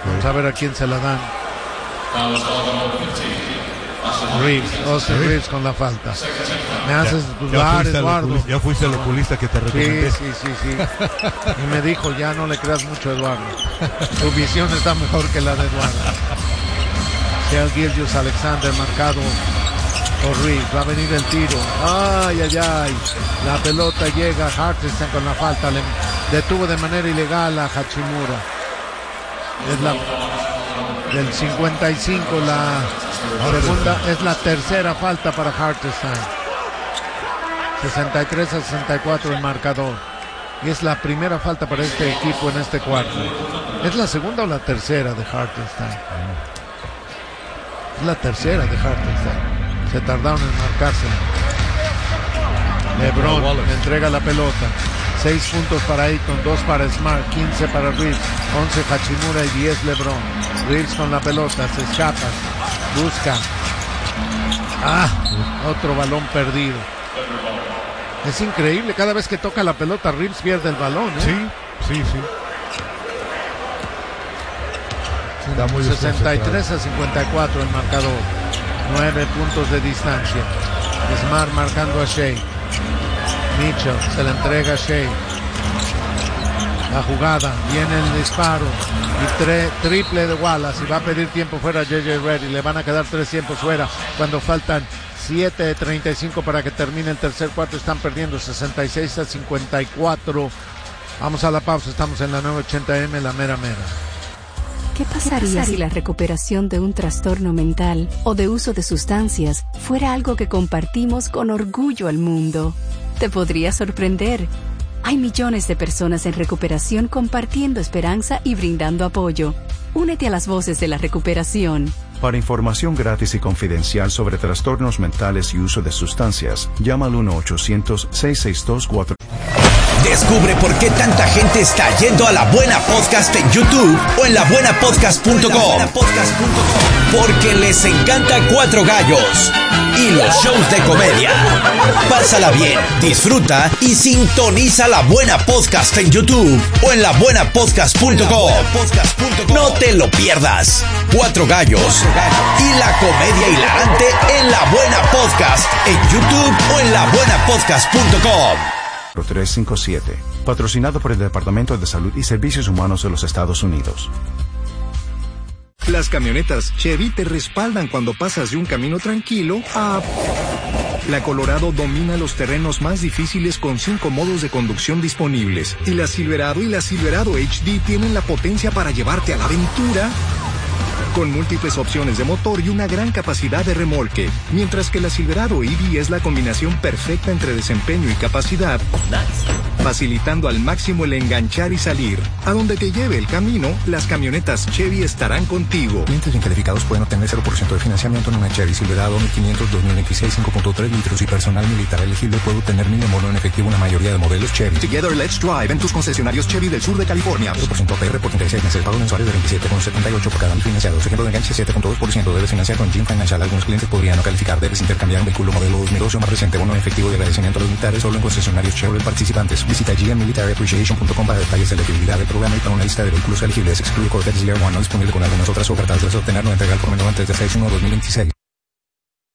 Vamos a ver a quién se la dan. Austin Reeves con la falta. Me haces dudar, Eduardo. Ya fuiste el oculista que te recomendé. Sí. Y me dijo, ya no le creas mucho a Eduardo. Su visión está mejor que la de Eduardo. Shea Gilgeous-Alexander marcado por Reeves. Va a venir el tiro. Ay. La pelota llega. Hartenstein con la falta. Le detuvo de manera ilegal a Hachimura. Es la del 55, la segunda, es la tercera falta para Hartenstein. 63-64 el marcador. Y es la primera falta para este equipo en este cuarto. ¿Es la segunda o la tercera de Hartenstein? Es la tercera de Hartenstein. Se tardaron en marcarse. LeBron le entrega la pelota. 6 puntos para Ayton, 2 para Smart, 15 para Reeves, 11 Hachimura y 10 LeBron. Reeves con la pelota, se escapa, busca. Otro balón perdido. Es increíble, cada vez que toca la pelota Reeves pierde el balón, ¿eh? Sí. 63-54 el marcador. 9 puntos de distancia. Smart marcando a Shea. Mitchell se la entrega a Shea. La jugada, viene el disparo y triple de Wallace y va a pedir tiempo fuera a J.J. Redick. Le van a quedar 3 tiempos fuera cuando faltan 7:35 para que termine el tercer cuarto. Están perdiendo 66-54. Vamos a la pausa, estamos en la 980M, la mera. ¿Qué pasaría si la recuperación de un trastorno mental o de uso de sustancias fuera algo que compartimos con orgullo al mundo? Te podría sorprender. Hay millones de personas en recuperación compartiendo esperanza y brindando apoyo. Únete a las voces de la recuperación. Para información gratis y confidencial sobre trastornos mentales y uso de sustancias, llama al 1-800-662-4. Descubre por qué tanta gente está yendo a La Buena Podcast en YouTube o en labuenapodcast.com. Porque les encanta Cuatro Gallos y los shows de comedia. Pásala bien, disfruta y sintoniza La Buena Podcast en YouTube o en labuenapodcast.com. No te lo pierdas. Cuatro Gallos y la comedia hilarante en La Buena Podcast en YouTube o en labuenapodcast.com. 357, patrocinado por el Departamento de Salud y Servicios Humanos de los Estados Unidos. Las camionetas Chevy te respaldan cuando pasas de un camino tranquilo a... La Colorado domina los terrenos más difíciles con 5 modos de conducción disponibles. Y la Silverado y la Silverado HD tienen la potencia para llevarte a la aventura con múltiples opciones de motor y una gran capacidad de remolque, mientras que la Silverado EV es la combinación perfecta entre desempeño y capacidad, facilitando al máximo el enganchar y salir. A donde te lleve el camino, las camionetas Chevy estarán contigo. Clientes bien calificados pueden obtener 0% de financiamiento en una Chevy Silverado 1500 2026 5.3 litros y personal militar elegible puede obtener mínimo bono en efectivo en la mayoría de modelos Chevy. Together Let's Drive en tus concesionarios Chevy del sur de California. 0% APR por 36 meses, pago mensuales de 27,78 por cada mil financiado. Ejemplo de enganche 7.2%. Debes financiar con Jim Financial. Algunos clientes podrían no calificar. Debes intercambiar un vehículo modelo 2012 más reciente. Bono en efectivo de agradecimiento a los militares solo en concesionarios Chevrolet participantes. Visita gmmilitaryappreciation.com para detalles de elegibilidad del programa y para una lista de vehículos elegibles. Excluye Corvette Year One no disponible con algunas otras ofertas. Debes obtener no entregar por menos antes de 6/1/2026.